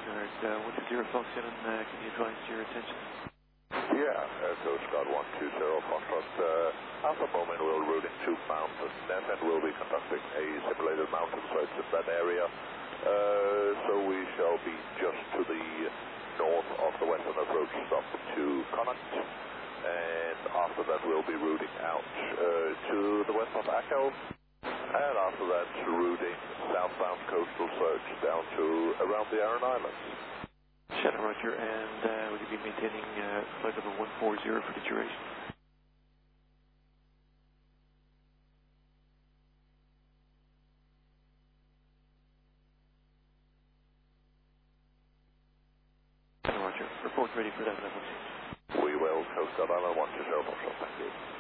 Guard. 120 Foxtrot, and can you advise your attention? Yeah, Coast Guard 120 Foxtrot. At the moment we're routing to Mountain Net and we'll be conducting a simulated mountain search in that area. So we shall be just to the north of the western approach stop to Connacht. And after that we'll be routing out to the west of Achill. And after that routing southbound coastal search down to around the Aran Islands. Shadow Roger, and will you be maintaining flight level 140 for the duration? Shadow Roger, report ready for that level change. We will, Coast Guard Island 120 Foxtrot, thank you.